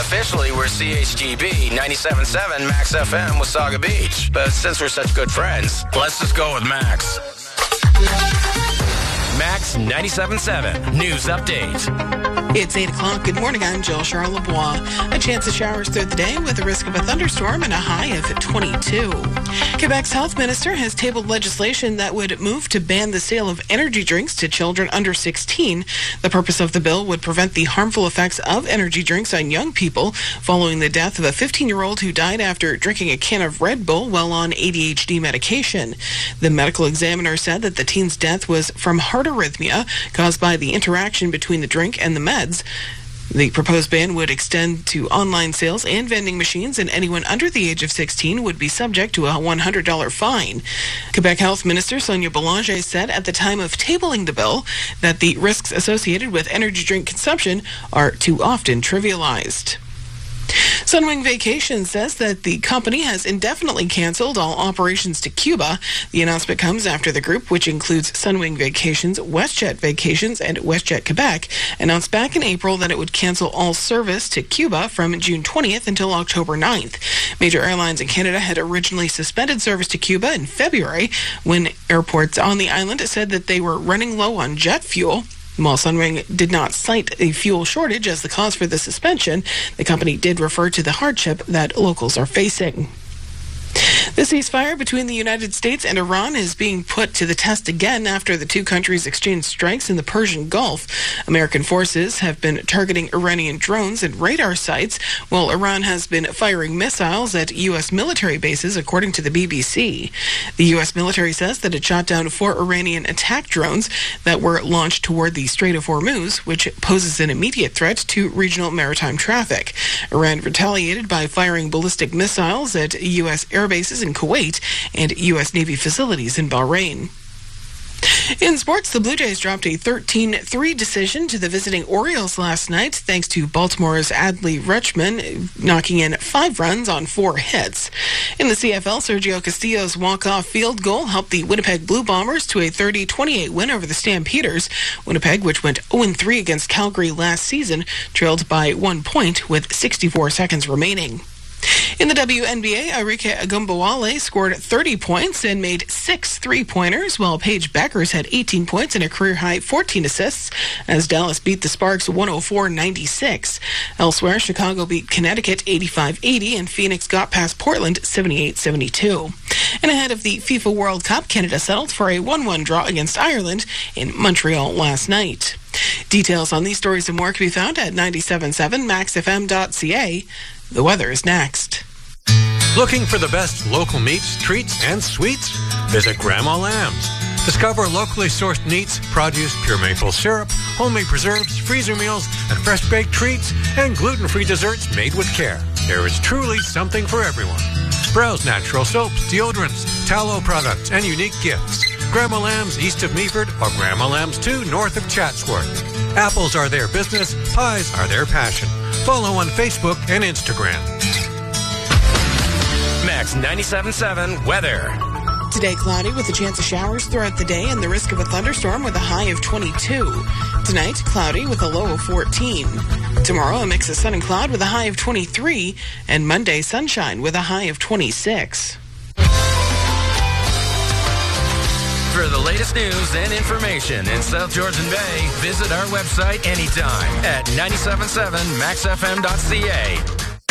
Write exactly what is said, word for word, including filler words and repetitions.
Officially, we're C H G B ninety-seven point seven Max F M with Saga Beach. But since we're such good friends, let's just go with Max. Max ninety-seven point seven News Update. It's eight o'clock. Good morning. I'm Jill Charlebois. A chance of showers throughout the day with a risk of a thunderstorm and a high of twenty-two. Quebec's health minister has tabled legislation that would move to ban the sale of energy drinks to children under sixteen. The purpose of the bill would prevent the harmful effects of energy drinks on young people following the death of a fifteen-year-old who died after drinking a can of Red Bull while on A D H D medication. The medical examiner said that the teen's death was from heart arrhythmia caused by the interaction between the drink and the meds. The proposed ban would extend to online sales and vending machines, and anyone under the age of sixteen would be subject to a one hundred dollars fine. Quebec Health Minister Sonia Belanger said at the time of tabling the bill that the risks associated with energy drink consumption are too often trivialized. Sunwing Vacations says that the company has indefinitely canceled all operations to Cuba. The announcement comes after the group, which includes Sunwing Vacations, WestJet Vacations, and WestJet Quebec, announced back in April that it would cancel all service to Cuba from June twentieth until October ninth. Major airlines in Canada had originally suspended service to Cuba in February when airports on the island said that they were running low on jet fuel. While Sunwing did not cite a fuel shortage as the cause for the suspension, the company did refer to the hardship that locals are facing. The ceasefire between the United States and Iran is being put to the test again after the two countries exchanged strikes in the Persian Gulf. American forces have been targeting Iranian drones and radar sites, while Iran has been firing missiles at U S military bases, according to the B B C. The U S military says that it shot down four Iranian attack drones that were launched toward the Strait of Hormuz, which poses an immediate threat to regional maritime traffic. Iran retaliated by firing ballistic missiles at U S air bases in Kuwait and U S Navy facilities in Bahrain. In sports, the Blue Jays dropped a thirteen three decision to the visiting Orioles last night, thanks to Baltimore's Adley Rutschman knocking in five runs on four hits. In the C F L, Sergio Castillo's walk-off field goal helped the Winnipeg Blue Bombers to a thirty twenty-eight win over the Stampeders. Winnipeg, which went oh and three against Calgary last season, trailed by one point with sixty-four seconds remaining. In the W N B A, Arike Agumbawale scored thirty points and made six three-pointers, while Paige Beckers had eighteen points and a career-high fourteen assists as Dallas beat the Sparks one oh four ninety-six. Elsewhere, Chicago beat Connecticut eighty-five eighty and Phoenix got past Portland seventy-eight seventy-two. And ahead of the FIFA World Cup, Canada settled for a one one draw against Ireland in Montreal last night. Details on these stories and more can be found at ninety-seven point seven max f m dot c a. The weather is next. Looking for the best local meats, treats, and sweets? Visit Grandma Lamb's. Discover locally sourced meats, produce, pure maple syrup, homemade preserves, freezer meals, and fresh-baked treats, and gluten-free desserts made with care. There is truly something for everyone. Browse natural soaps, deodorants, tallow products, and unique gifts. Grandma Lamb's east of Meaford or Grandma Lamb's two north of Chatsworth. Apples are their business, pies are their passion. Follow on Facebook and Instagram. Max ninety-seven point seven weather. Today, cloudy with a chance of showers throughout the day and the risk of a thunderstorm with a high of twenty-two. Tonight, cloudy with a low of fourteen. Tomorrow, a mix of sun and cloud with a high of twenty-three. And Monday, sunshine with a high of twenty-six. For the latest news and information in South Georgian Bay, visit our website anytime at ninety-seven point seven max f m dot c a.